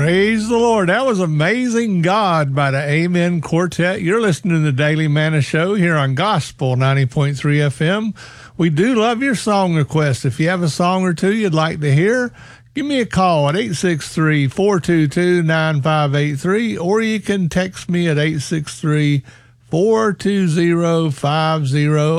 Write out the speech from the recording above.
Praise the Lord. That was Amazing God by the Amen Quartet. You're listening to the Daily Manna Show here on Gospel 90.3 FM. We do love your song requests. If you have a song or two you'd like to hear, give me a call at 863-422-9583, or you can text me at 863-420-50